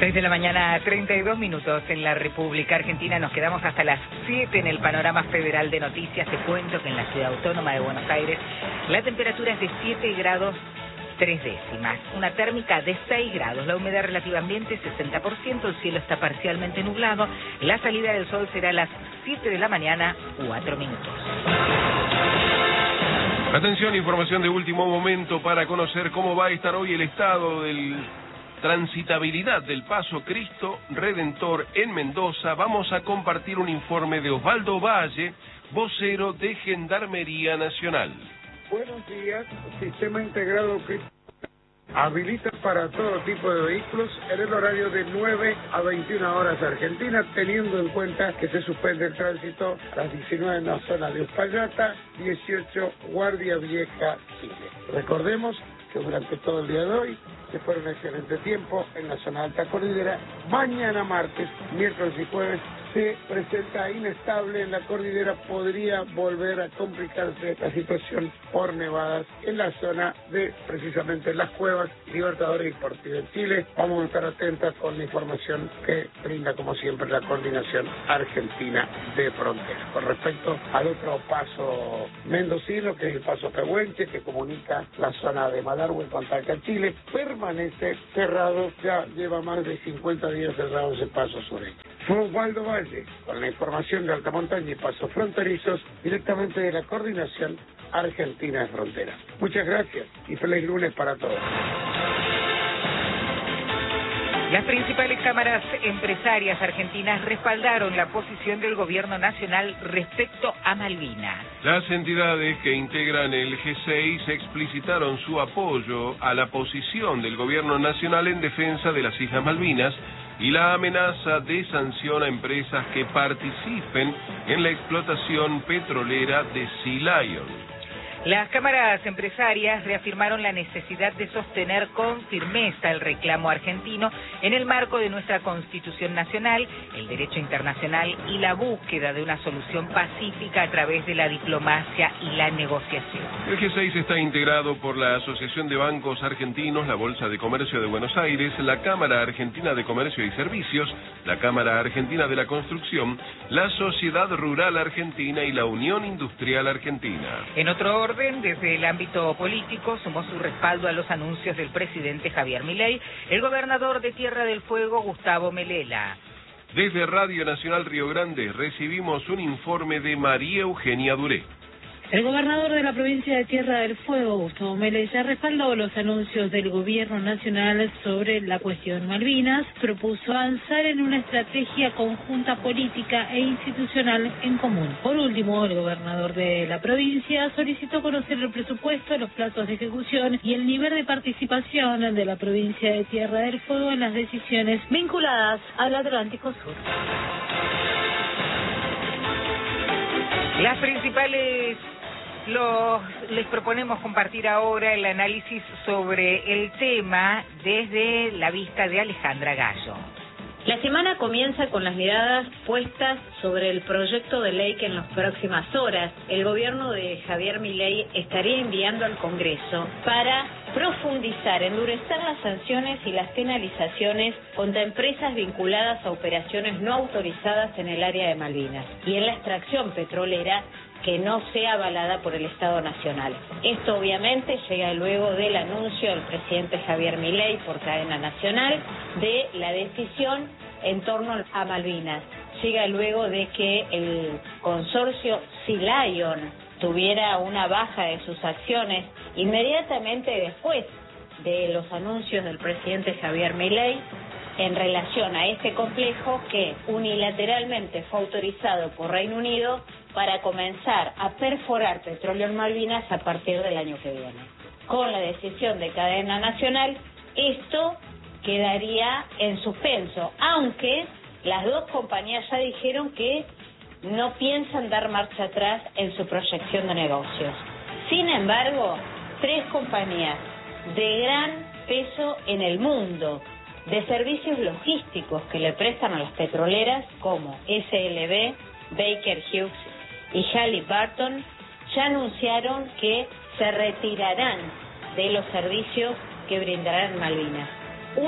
6 de la mañana, 32 minutos en la República Argentina. Nos quedamos hasta las 7 en el panorama federal de noticias. Te cuento que en la Ciudad Autónoma de Buenos Aires la temperatura es de 7 grados 3 décimas, una térmica de 6 grados, la humedad relativa ambiente 60%, el cielo está parcialmente nublado, la salida del sol será a las 7 de la mañana, 4 minutos. Atención, información de último momento para conocer cómo va a estar hoy el estado de transitabilidad del Paso Cristo Redentor en Mendoza. Vamos a compartir un informe de Osvaldo Valle, vocero de Gendarmería Nacional. Buenos días. Sistema integrado Cristo habilita para todo tipo de vehículos en el horario de 9 a 21 horas Argentina, teniendo en cuenta que se suspende el tránsito a las 19 en la zona de Uspallata, 18 Guardia Vieja Chile. Recordemos que durante todo el día de hoy se fue un excelente tiempo en la zona alta cordillera. Mañana martes, miércoles y jueves se presenta inestable en la cordillera, podría volver a complicarse la situación por nevadas en la zona de precisamente las cuevas Libertadores y Portillo en Chile. Vamos a estar atentas con la información que brinda como siempre la Coordinación Argentina de Fronteras. Con respecto al otro paso mendocino, que es el paso Pehuenche, que comunica la zona de Malargüe con Talca, Chile, permanece cerrado, ya lleva más de 50 días cerrado ese paso sureño. Fue Osvaldo Valle, con la información de alta montaña y pasos fronterizos, directamente de la Coordinación Argentina de Fronteras. Muchas gracias y feliz lunes para todos. Las principales cámaras empresarias argentinas respaldaron la posición del gobierno nacional respecto a Malvinas. Las entidades que integran el G6 explicitaron su apoyo a la posición del gobierno nacional en defensa de las Islas Malvinas y la amenaza de sanción a empresas que participen en la explotación petrolera de Sea Lion. Las cámaras empresarias reafirmaron la necesidad de sostener con firmeza el reclamo argentino en el marco de nuestra Constitución Nacional, el derecho internacional y la búsqueda de una solución pacífica a través de la diplomacia y la negociación. El G6 está integrado por la Asociación de Bancos Argentinos, la Bolsa de Comercio de Buenos Aires, la Cámara Argentina de Comercio y Servicios, la Cámara Argentina de la Construcción, la Sociedad Rural Argentina y la Unión Industrial Argentina. En otro orden, desde el ámbito político, sumó su respaldo a los anuncios del presidente Javier Milei, el gobernador de Tierra del Fuego, Gustavo Melella. Desde Radio Nacional Río Grande recibimos un informe de María Eugenia Duré. El gobernador de la provincia de Tierra del Fuego, Gustavo Melella, respaldó los anuncios del gobierno nacional sobre la cuestión Malvinas, propuso avanzar en una estrategia conjunta política e institucional en común. Por último, el gobernador de la provincia solicitó conocer el presupuesto, los plazos de ejecución y el nivel de participación de la provincia de Tierra del Fuego en las decisiones vinculadas al Atlántico Sur. Las principales... Les proponemos compartir ahora el análisis sobre el tema desde la vista de Alejandra Gallo. La semana comienza con las miradas puestas sobre el proyecto de ley que en las próximas horas el gobierno de Javier Milei estaría enviando al Congreso para profundizar, endurecer las sanciones y las penalizaciones contra empresas vinculadas a operaciones no autorizadas en el área de Malvinas y en la extracción petrolera que no sea avalada por el Estado Nacional. Esto obviamente llega luego del anuncio del presidente Javier Milei por cadena nacional de la decisión en torno a Malvinas. Llega luego de que el consorcio Sea Lion tuviera una baja de sus acciones inmediatamente después de los anuncios del presidente Javier Milei en relación a este complejo que unilateralmente fue autorizado por Reino Unido para comenzar a perforar petróleo en Malvinas a partir del año que viene. Con la decisión de cadena nacional, esto quedaría en suspenso, aunque las dos compañías ya dijeron que no piensan dar marcha atrás en su proyección de negocios. Sin embargo, tres compañías de gran peso en el mundo, de servicios logísticos que le prestan a las petroleras, como SLB, Baker Hughes y Halliburton, ya anunciaron que se retirarán de los servicios que brindarán Malvinas. Una de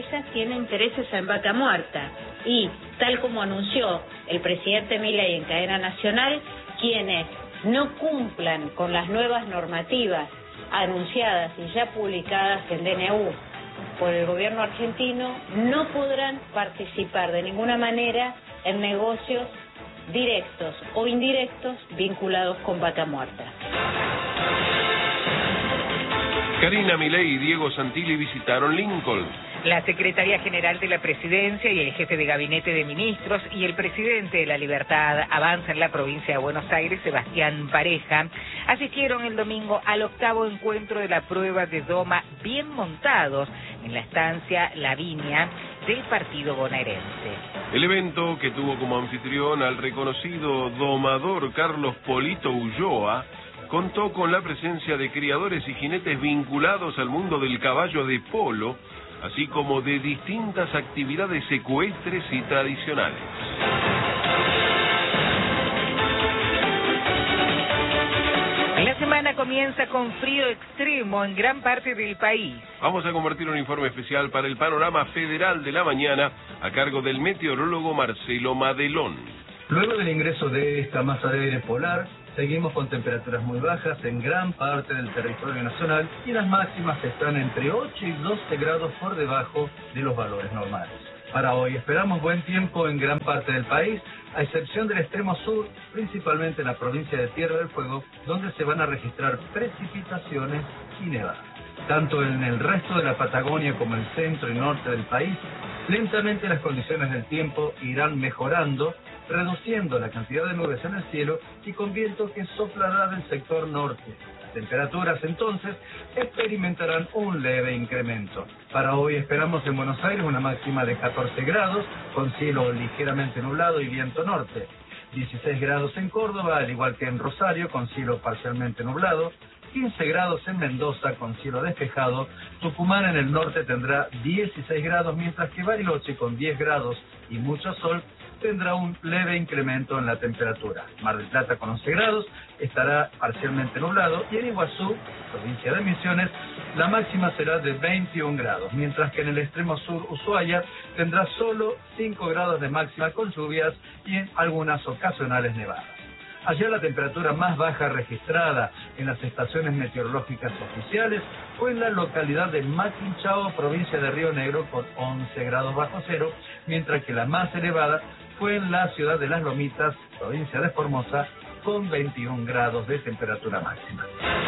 empresas tiene intereses en Vaca Muerta y, tal como anunció el presidente Milei en cadena nacional, quienes no cumplan con las nuevas normativas anunciadas y ya publicadas en DNU por el gobierno argentino no podrán participar de ninguna manera en negocios directos o indirectos vinculados con Vaca Muerta. Karina Milei y Diego Santilli visitaron Lincoln. La Secretaría General de la Presidencia y el jefe de Gabinete de Ministros y el presidente de La Libertad Avanza en la provincia de Buenos Aires, Sebastián Pareja, asistieron el domingo al 8º encuentro de la prueba de doma bien montados en la estancia La Viña del partido bonaerense. El evento, que tuvo como anfitrión al reconocido domador Carlos Polito Ulloa, contó con la presencia de criadores y jinetes vinculados al mundo del caballo de polo, así como de distintas actividades ecuestres y tradicionales. La semana comienza con frío extremo en gran parte del país. Vamos a compartir un informe especial para el Panorama Federal de la Mañana a cargo del meteorólogo Marcelo Madelón. Luego del ingreso de esta masa de aire polar, seguimos con temperaturas muy bajas en gran parte del territorio nacional y las máximas están entre 8 y 12 grados por debajo de los valores normales. Para hoy esperamos buen tiempo en gran parte del país, a excepción del extremo sur, principalmente en la provincia de Tierra del Fuego, donde se van a registrar precipitaciones y nevadas. Tanto en el resto de la Patagonia como el centro y norte del país, lentamente las condiciones del tiempo irán mejorando, reduciendo la cantidad de nubes en el cielo y con viento que soplará del sector norte. Las temperaturas entonces experimentarán un leve incremento. Para hoy esperamos en Buenos Aires una máxima de 14 grados, con cielo ligeramente nublado y viento norte. 16 grados en Córdoba, al igual que en Rosario, con cielo parcialmente nublado. 15 grados en Mendoza con cielo despejado. Tucumán en el norte tendrá 16 grados, mientras que Bariloche con 10 grados y mucho sol tendrá un leve incremento en la temperatura. Mar del Plata con 11 grados estará parcialmente nublado y en Iguazú, provincia de Misiones, la máxima será de 21 grados, mientras que en el extremo sur Ushuaia tendrá solo 5 grados de máxima con lluvias y en algunas ocasionales nevadas. Allá la temperatura más baja registrada en las estaciones meteorológicas oficiales fue en la localidad de Maquinchao, provincia de Río Negro, con 11 grados bajo cero, mientras que la más elevada fue en la ciudad de Las Lomitas, provincia de Formosa, con 21 grados de temperatura máxima.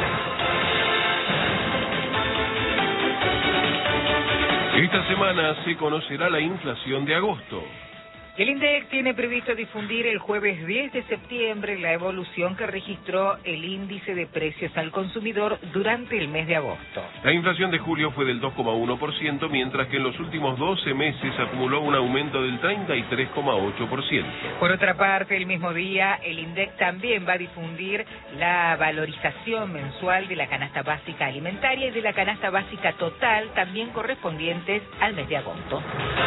Esta semana se conocerá la inflación de agosto. El INDEC tiene previsto difundir el jueves 10 de septiembre la evolución que registró el índice de precios al consumidor durante el mes de agosto. La inflación de julio fue del 2,1%, mientras que en los últimos 12 meses acumuló un aumento del 33,8%. Por otra parte, el mismo día, el INDEC también va a difundir la valorización mensual de la canasta básica alimentaria y de la canasta básica total, también correspondientes al mes de agosto.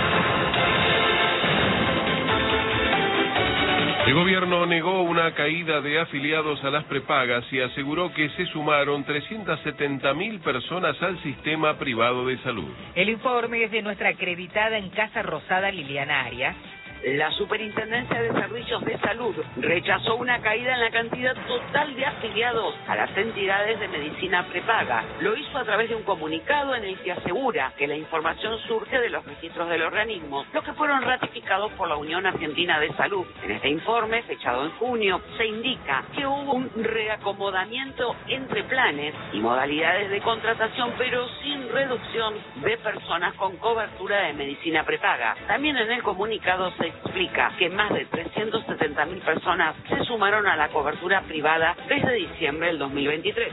El gobierno negó una caída de afiliados a las prepagas y aseguró que se sumaron 370.000 personas al sistema privado de salud. El informe es de nuestra acreditada en Casa Rosada, Liliana Arias. La Superintendencia de Servicios de Salud rechazó una caída en la cantidad total de afiliados a las entidades de medicina prepaga. Lo hizo a través de un comunicado en el que asegura que la información surge de los registros del organismo, los que fueron ratificados por la Unión Argentina de Salud. En este informe, fechado en junio, se indica que hubo un reacomodamiento entre planes y modalidades de contratación, pero sin reducción de personas con cobertura de medicina prepaga. También en el comunicado se explica que más de 370.000 personas se sumaron a la cobertura privada desde diciembre del 2023.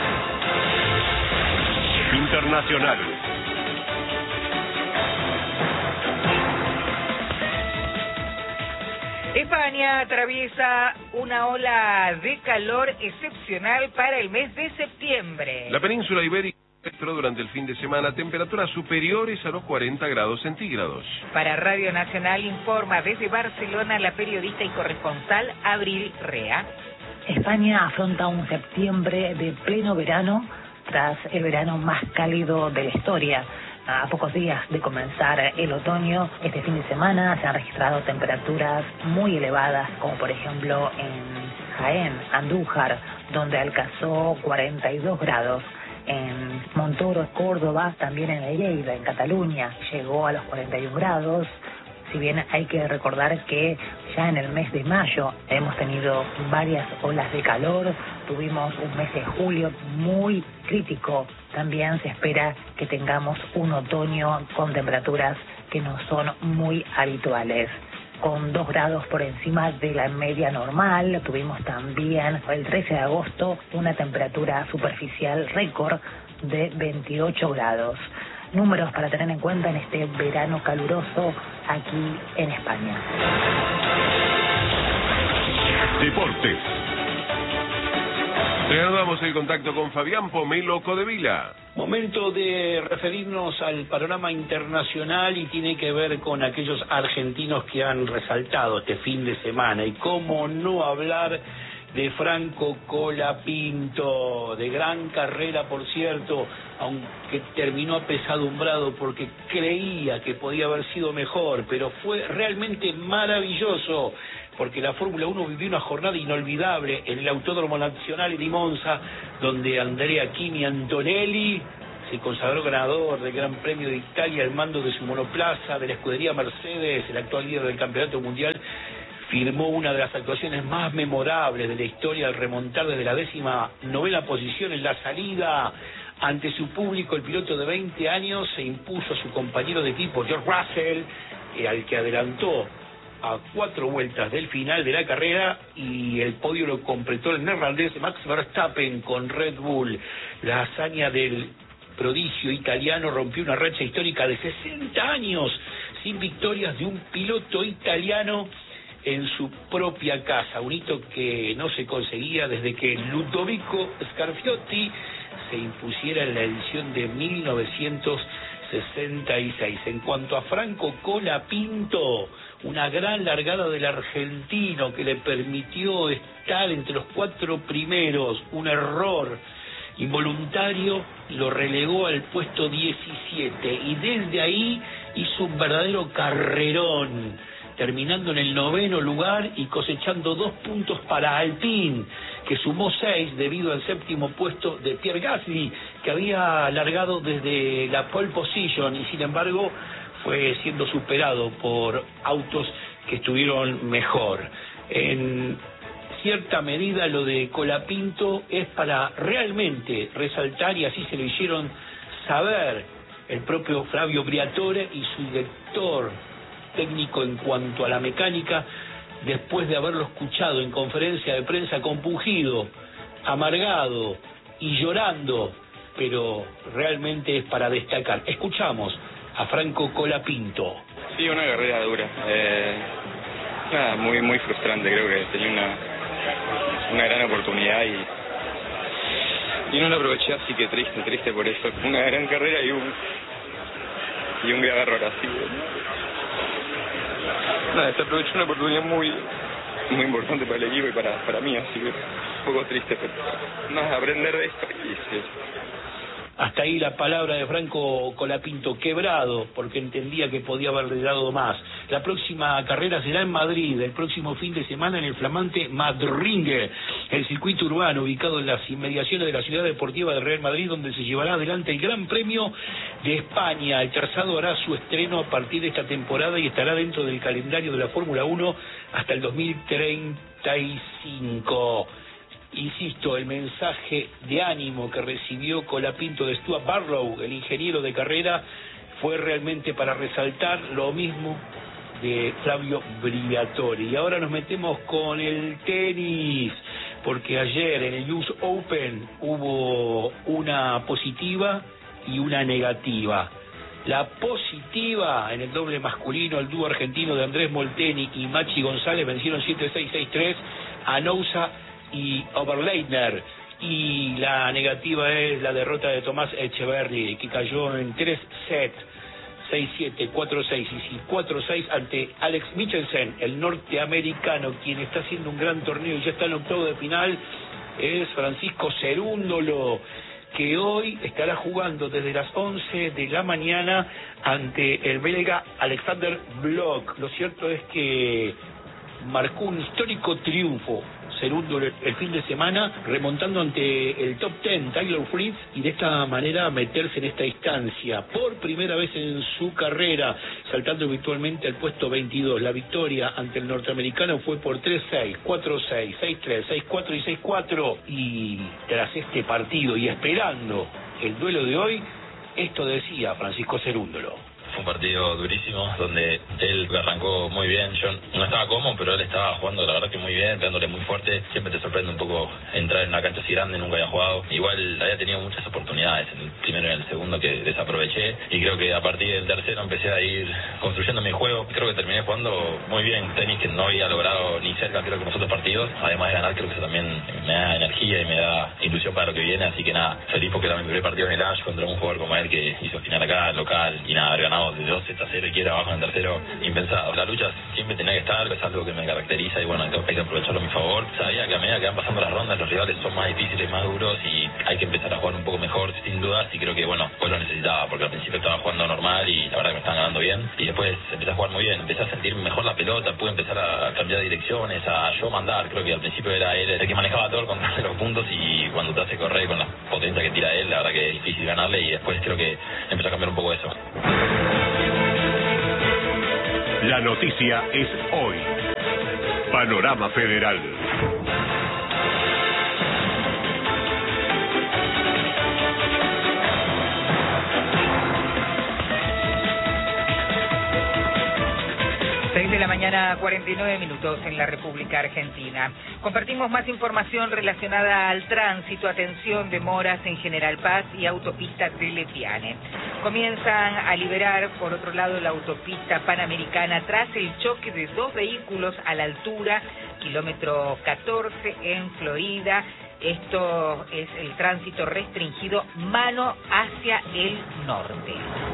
Internacional. España atraviesa una ola de calor excepcional para el mes de septiembre. La península ibérica registró durante el fin de semana temperaturas superiores a los 40 grados centígrados. Para Radio Nacional informa desde Barcelona la periodista y corresponsal Abril Rea. España afronta un septiembre de pleno verano tras el verano más cálido de la historia. a pocos días de comenzar el otoño. Este fin de semana se han registrado temperaturas muy elevadas, como por ejemplo en Jaén, Andújar, donde alcanzó 42 grados. En Montoro, Córdoba, también en Lleida, en Cataluña, llegó a los 41 grados. Si bien hay que recordar que ya en el mes de mayo hemos tenido varias olas de calor, tuvimos un mes de julio muy crítico. También se espera que tengamos un otoño con temperaturas que no son muy habituales, con 2 grados por encima de la media normal. Tuvimos también el 13 de agosto una temperatura superficial récord de 28 grados. Números para tener en cuenta en este verano caluroso aquí en España. Deportes. Reanudamos el contacto con Fabián Pomelo Codevila. Momento de referirnos al panorama internacional y tiene que ver con aquellos argentinos que han resaltado este fin de semana. Y cómo no hablar de Franco Colapinto, de gran carrera, por cierto, aunque terminó apesadumbrado porque creía que podía haber sido mejor, pero fue realmente maravilloso, porque la Fórmula 1 vivió una jornada inolvidable en el Autódromo Nazionale di Monza, donde Andrea Kimi Antonelli se consagró ganador del Gran Premio de Italia al mando de su monoplaza, de la escudería Mercedes, el actual líder del campeonato mundial. Firmó una de las actuaciones más memorables de la historia al remontar desde la 19ª posición en la salida. Ante su público, el piloto de 20 años se impuso a su compañero de equipo, George Russell, al que adelantó a 4 vueltas del final de la carrera, y el podio lo completó el neerlandés Max Verstappen con Red Bull. La hazaña del prodigio italiano rompió una racha histórica de 60 años sin victorias de un piloto italiano en su propia casa, un hito que no se conseguía desde que Ludovico Scarfiotti se impusiera en la edición de 1966. En cuanto a Franco Colapinto, una gran largada del argentino que le permitió estar entre los 4 primeros, un error involuntario lo relegó al puesto 17 y desde ahí hizo un verdadero carrerón, terminando en el 9º lugar y cosechando 2 puntos para Alpine, que sumó 6 debido al 7º puesto de Pierre Gasly, que había largado desde la pole position y sin embargo fue siendo superado por autos que estuvieron mejor. En cierta medida lo de Colapinto es para realmente resaltar, y así se lo hicieron saber el propio Flavio Briatore y su director técnico en cuanto a la mecánica, después de haberlo escuchado en conferencia de prensa compungido, amargado y llorando, pero realmente es para destacar. Escuchamos a Franco Colapinto. Sí, una carrera dura, nada, muy frustrante. Creo que tenía una gran oportunidad y no la aproveché, así que triste por eso. Una gran carrera y un gran error así. Nada, se aprovechó una oportunidad muy importante para el equipo y para mí, así que un poco triste, pero nada, aprender de esto y sí. Hasta ahí la palabra de Franco Colapinto, quebrado porque entendía que podía haberle dado más. La próxima carrera será en Madrid, el próximo fin de semana en el flamante Madringe, el circuito urbano ubicado en las inmediaciones de la ciudad deportiva de Real Madrid, donde se llevará adelante el Gran Premio de España. El trazado hará su estreno a partir de esta temporada y estará dentro del calendario de la Fórmula 1 hasta el 2035. Insisto, el mensaje de ánimo que recibió Colapinto de Stuart Barrow, el ingeniero de carrera, fue realmente para resaltar, lo mismo de Flavio Briatore. Y ahora nos metemos con el tenis, porque ayer en el US Open hubo una positiva y una negativa. La positiva en el doble masculino, el dúo argentino de Andrés Molteni y Machi González vencieron 7-6, 6-3 a Nousa y Oberleitner, y la negativa es la derrota de Tomás Echeverry, que cayó en 3 sets, 6-7, 4-6 y 4-6 ante Alex Michelsen, el norteamericano, quien está haciendo un gran torneo y ya está en octavo de final. Es Francisco Cerúndolo, que hoy estará jugando desde las 11 de la mañana ante el belga Alexander Blok. Lo cierto es que marcó un histórico triunfo Cerúndolo el fin de semana, remontando ante el top 10 Taylor Fritz, y de esta manera meterse en esta instancia por primera vez en su carrera, saltando virtualmente al puesto 22. La victoria ante el norteamericano fue por 3-6, 4-6, 6-3, 6-4 y 6-4. Y tras este partido y esperando el duelo de hoy, esto decía Francisco Cerúndolo. Fue un partido durísimo, donde él arrancó muy bien. Yo no estaba cómodo, pero él estaba jugando, la verdad que muy bien, pegándole muy fuerte. Siempre te sorprende un poco entrar en una cancha así grande, nunca había jugado. Igual había tenido muchas oportunidades, en el primero y en el segundo, que desaproveché. Y creo que a partir del tercero empecé a ir construyendo mi juego. Creo que terminé jugando muy bien, tenis que no había logrado ni cerca, creo que en los otros partidos. Además de ganar, creo que eso también me da energía y me da ilusión para lo que viene. Así que nada, feliz porque era mi primer partido en el Ash contra un jugador como él que hizo final acá, local, y nada, haber ganado de 2-0 y quiera abajo en el tercero, impensado. La lucha siempre tenía que estar, es algo que me caracteriza y bueno, hay que aprovecharlo a mi favor. Sabía que a medida que van pasando las rondas los rivales son más difíciles, más duros, y hay que empezar a jugar un poco mejor, sin dudas, y creo que bueno, pues lo necesitaba, porque al principio estaba jugando normal y la verdad que me estaban ganando bien, y después empecé a jugar muy bien, empecé a sentir mejor la pelota, pude empezar a cambiar direcciones, a yo mandar. Creo que al principio era él el que manejaba todo el control de los puntos, y cuando te hace correr con la potencia que tira él, la verdad que es difícil ganarle, y después creo que empezó a cambiar un poco eso. La noticia es hoy. Panorama Federal. De la mañana, 49 minutos en la República Argentina. Compartimos más información relacionada al tránsito. Atención, demoras en General Paz y autopista Telepiane. Comienzan a liberar, por otro lado, la autopista Panamericana tras el choque de dos vehículos a la altura, kilómetro 14 en Florida. Esto es el tránsito restringido mano hacia el norte.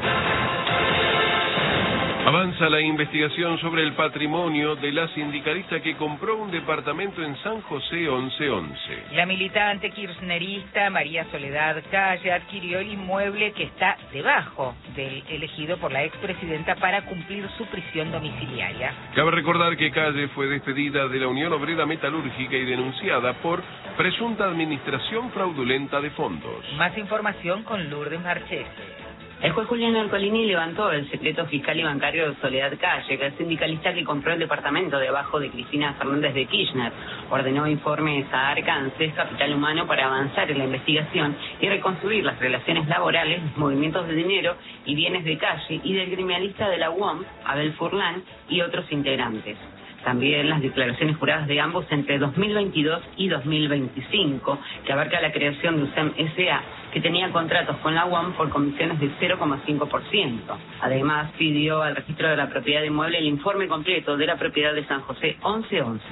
Avanza la investigación sobre el patrimonio de la sindicalista que compró un departamento en San José 1111. La militante kirchnerista María Soledad Calle adquirió el inmueble que está debajo del elegido por la expresidenta para cumplir su prisión domiciliaria. Cabe recordar que Calle fue despedida de la Unión Obrera Metalúrgica y denunciada por presunta administración fraudulenta de fondos. Más información con Lourdes Marchese. El juez Julián Alcolini levantó el secreto fiscal y bancario de Soledad Calle, que es sindicalista que compró el departamento debajo de Cristina Fernández de Kirchner. Ordenó informes a Arkansas Capital Humano para avanzar en la investigación y reconstruir las relaciones laborales, los movimientos de dinero y bienes de Calle y del criminalista de la UOM, Abel Furlan, y otros integrantes. También las declaraciones juradas de ambos entre 2022 y 2025, que abarca la creación de USEM S.A., que tenía contratos con la UAM por comisiones de 0,5%. Además, pidió al registro de la propiedad de inmueble el informe completo de la propiedad de San José 1111.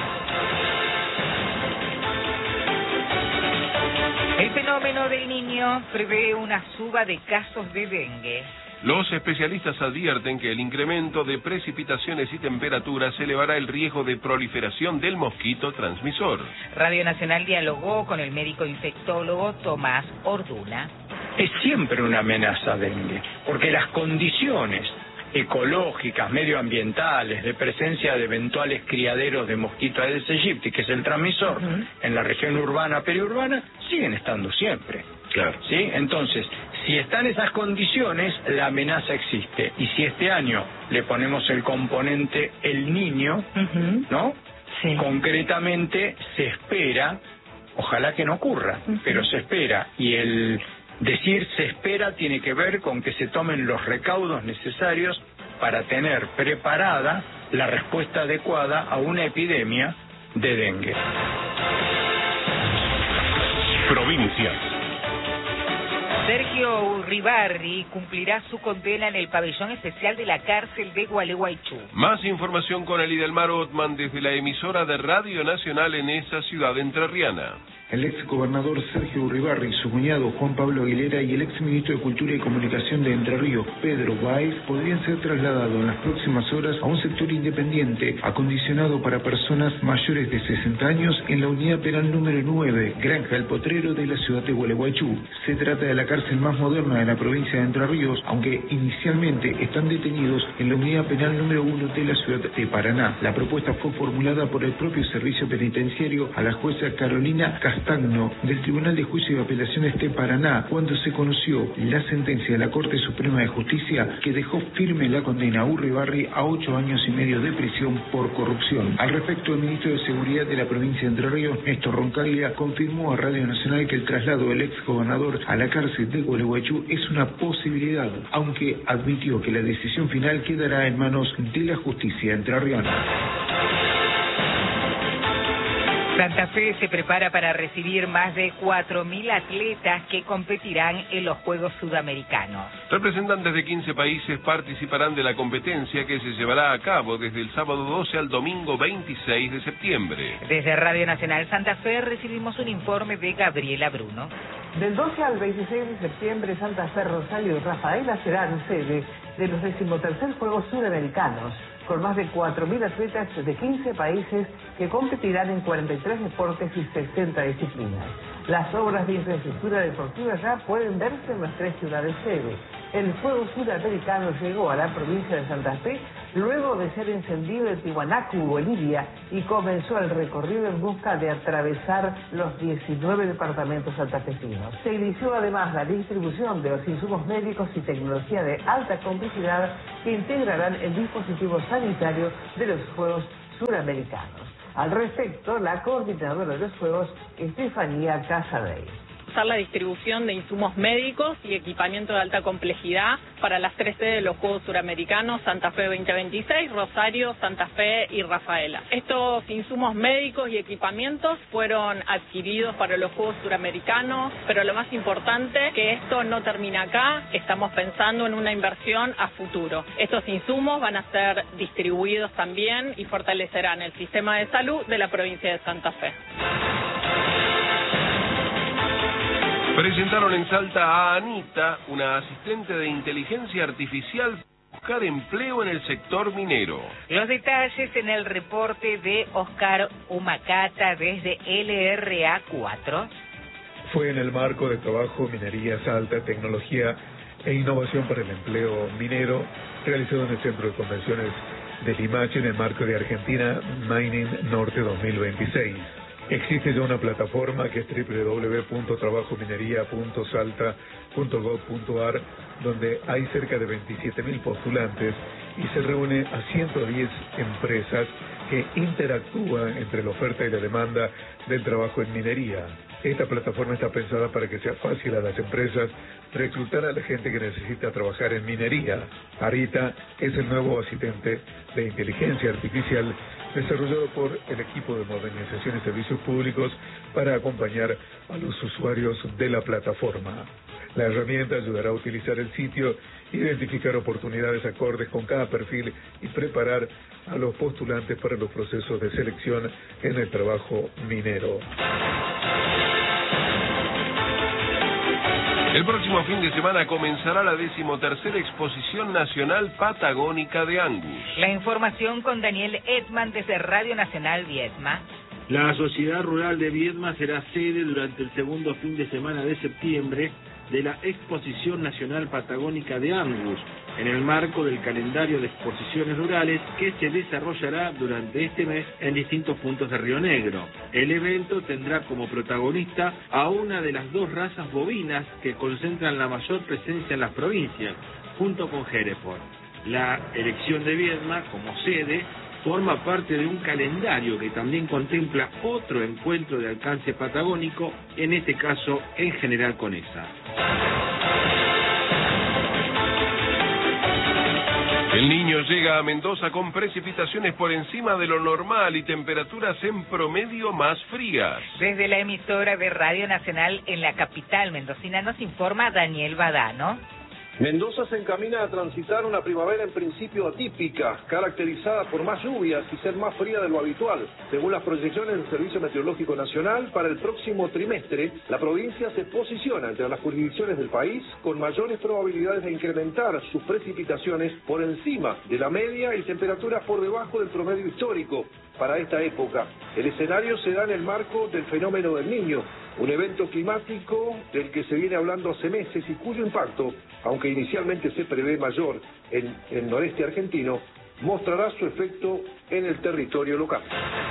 El fenómeno del Niño prevé una suba de casos de dengue. Los especialistas advierten que el incremento de precipitaciones y temperaturas elevará el riesgo de proliferación del mosquito transmisor. Radio Nacional dialogó con el médico infectólogo Tomás Orduna. Es siempre una amenaza dengue, porque las condiciones ecológicas, medioambientales, de presencia de eventuales criaderos de mosquito Aedes aegypti, que es el transmisor, en la región urbana, periurbana, siguen estando siempre. Claro. ¿Sí? Entonces, si están esas condiciones, la amenaza existe. Y si este año le ponemos el componente El Niño, ¿no? Sí. Concretamente se espera, ojalá que no ocurra, pero se espera. Y el decir se espera tiene que ver con que se tomen los recaudos necesarios para tener preparada la respuesta adecuada a una epidemia de dengue. Provincias. Sergio Urribarri cumplirá su condena en el pabellón especial de la cárcel de Gualeguaychú. Más información con Elidelmar Otman desde la emisora de Radio Nacional en esa ciudad entrerriana. El ex gobernador Sergio Uribarri, su cuñado Juan Pablo Aguilera y el ex ministro de Cultura y Comunicación de Entre Ríos, Pedro Báez, podrían ser trasladados en las próximas horas a un sector independiente acondicionado para personas mayores de 60 años en la unidad penal número 9, Granja El Potrero de la ciudad de Gualeguaychú. Se trata de la cárcel más moderna de la provincia de Entre Ríos, aunque inicialmente están detenidos en la unidad penal número 1 de la ciudad de Paraná. La propuesta fue formulada por el propio servicio penitenciario a la jueza Carolina Castagno del Tribunal de Juicio y Apelaciones de Paraná, cuando se conoció la sentencia de la Corte Suprema de Justicia que dejó firme la condena a Uribarri a 8 años y medio de prisión por corrupción. Al respecto, el ministro de Seguridad de la provincia de Entre Ríos, Néstor Roncaglia, confirmó a Radio Nacional que el traslado del ex gobernador a la cárcel de Gualeguaychú es una posibilidad, aunque admitió que la decisión final quedará en manos de la justicia entrerriana. Santa Fe se prepara para recibir más de 4.000 atletas que competirán en los Juegos Sudamericanos. Representantes de 15 países participarán de la competencia que se llevará a cabo desde el sábado 12 al domingo 26 de septiembre. Desde Radio Nacional Santa Fe recibimos un informe de Gabriela Bruno. Del 12 al 26 de septiembre, Santa Fe, Rosario y Rafaela serán sede de los 13º Juegos Sudamericanos, con más de 4.000 atletas de 15 países que competirán en 43 deportes y 60 disciplinas. Las obras de infraestructura deportiva ya pueden verse en las 3 ciudades sede. El Juego Sudamericano llegó a la provincia de Santa Fe luego de ser encendido en Tiwanaku, Bolivia, y comenzó el recorrido en busca de atravesar los 19 departamentos santafesinos. Se inició además la distribución de los insumos médicos y tecnología de alta complejidad que integrarán el dispositivo sanitario de los Juegos Suramericanos. Al respecto, la coordinadora de los Juegos, Estefanía Casadei. La distribución de insumos médicos y equipamiento de alta complejidad para las 3 sedes de los Juegos Suramericanos, Santa Fe 2026, Rosario, Santa Fe y Rafaela. Estos insumos médicos y equipamientos fueron adquiridos para los Juegos Suramericanos, pero lo más importante, que esto no termina acá, estamos pensando en una inversión a futuro. Estos insumos van a ser distribuidos también y fortalecerán el sistema de salud de la provincia de Santa Fe. Presentaron en Salta a Anita, una asistente de inteligencia artificial para buscar empleo en el sector minero. Los detalles en el reporte de Oscar Humacata desde LRA4. Fue en el marco de trabajo Minería Salta, Tecnología e Innovación para el Empleo Minero, realizado en el Centro de Convenciones de Limache en el marco de Argentina Mining Norte 2026. Existe ya una plataforma que es www.trabajominería.salta.gov.ar, donde hay cerca de 27.000 postulantes y se reúne a 110 empresas que interactúan entre la oferta y la demanda del trabajo en minería. Esta plataforma está pensada para que sea fácil a las empresas reclutar a la gente que necesita trabajar en minería. Arita es el nuevo asistente de inteligencia artificial desarrollado por el equipo de modernización y servicios públicos para acompañar a los usuarios de la plataforma. La herramienta ayudará a utilizar el sitio, identificar oportunidades acordes con cada perfil y preparar a los postulantes para los procesos de selección en el trabajo minero. El próximo fin de semana comenzará la 13ª Exposición Nacional Patagónica de Angus. La información con Daniel Edman desde Radio Nacional Viedma. La Sociedad Rural de Viedma será sede durante el segundo fin de semana de septiembre de la Exposición Nacional Patagónica de Angus, en el marco del calendario de exposiciones rurales que se desarrollará durante este mes en distintos puntos de Río Negro. El evento tendrá como protagonista a una de las 2 razas bovinas que concentran la mayor presencia en las provincias, junto con Hereford. La elección de Viedma como sede forma parte de un calendario que también contempla otro encuentro de alcance patagónico, en este caso en General Conesa. El Niño llega a Mendoza con precipitaciones por encima de lo normal y temperaturas en promedio más frías. Desde la emisora de Radio Nacional en la capital mendocina nos informa Daniel Badano. Mendoza se encamina a transitar una primavera en principio atípica, caracterizada por más lluvias y ser más fría de lo habitual. Según las proyecciones del Servicio Meteorológico Nacional, para el próximo trimestre, la provincia se posiciona entre las jurisdicciones del país con mayores probabilidades de incrementar sus precipitaciones por encima de la media y temperaturas por debajo del promedio histórico para esta época. El escenario se da en el marco del fenómeno del Niño, un evento climático del que se viene hablando hace meses y cuyo impacto, aunque inicialmente se prevé mayor en el noreste argentino, mostrará su efecto en el territorio local.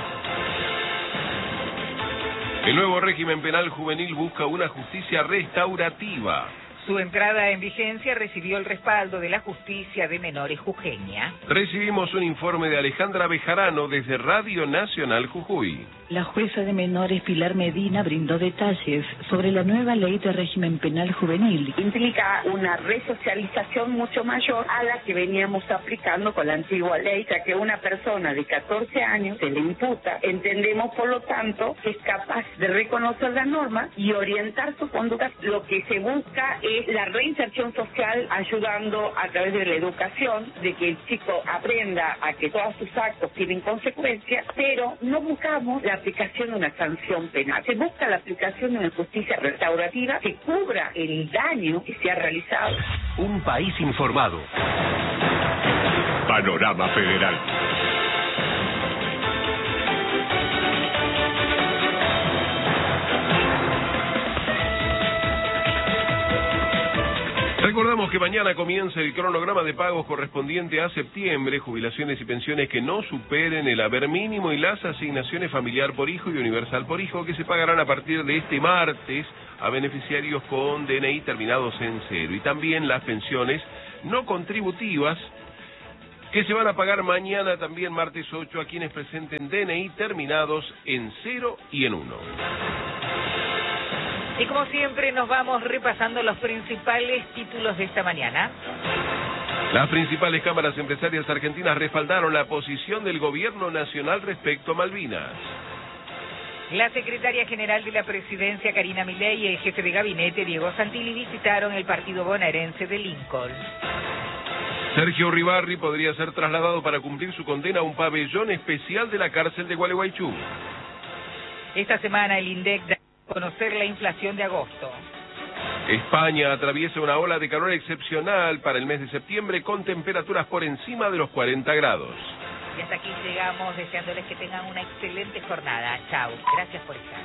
El nuevo régimen penal juvenil busca una justicia restaurativa. Su entrada en vigencia recibió el respaldo de la Justicia de Menores jujeña. Recibimos un informe de Alejandra Bejarano desde Radio Nacional Jujuy. La jueza de menores Pilar Medina brindó detalles sobre la nueva ley de régimen penal juvenil. Implica una resocialización mucho mayor a la que veníamos aplicando con la antigua ley, ya que una persona de 14 años se le imputa. Entendemos, por lo tanto, que es capaz de reconocer la norma y orientar su conducta. Lo que se busca es la reinserción social, ayudando a través de la educación, de que el chico aprenda a que todos sus actos tienen consecuencias, pero no buscamos la aplicación de una sanción penal. Se busca la aplicación de una justicia restaurativa que cubra el daño que se ha realizado. Un país informado. Panorama Federal. Recordamos que mañana comienza el cronograma de pagos correspondiente a septiembre, jubilaciones y pensiones que no superen el haber mínimo y las asignaciones familiar por hijo y universal por hijo que se pagarán a partir de este martes a beneficiarios con DNI terminados en 0 y también las pensiones no contributivas que se van a pagar mañana también martes 8 a quienes presenten DNI terminados en 0 y en 1. Y como siempre nos vamos repasando los principales títulos de esta mañana. Las principales cámaras empresarias argentinas respaldaron la posición del gobierno nacional respecto a Malvinas. La secretaria general de la presidencia, Karina Milei, y el jefe de gabinete, Diego Santilli, visitaron el partido bonaerense de Lincoln. Sergio Uribarri podría ser trasladado para cumplir su condena a un pabellón especial de la cárcel de Gualeguaychú. Esta semana el INDEC da a conocer la inflación de agosto. España atraviesa una ola de calor excepcional para el mes de septiembre con temperaturas por encima de los 40 grados. Y hasta aquí llegamos deseándoles que tengan una excelente jornada. Chau, gracias por estar.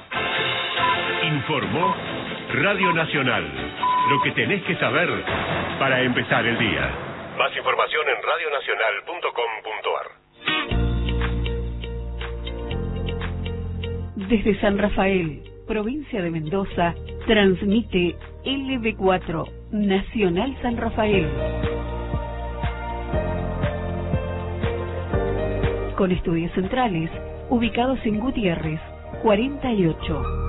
Informó Radio Nacional. Lo que tenés que saber para empezar el día. Más información en radionacional.com.ar. Desde San Rafael, provincia de Mendoza, transmite LB4 Nacional San Rafael. Con estudios centrales, ubicados en Gutiérrez, 48.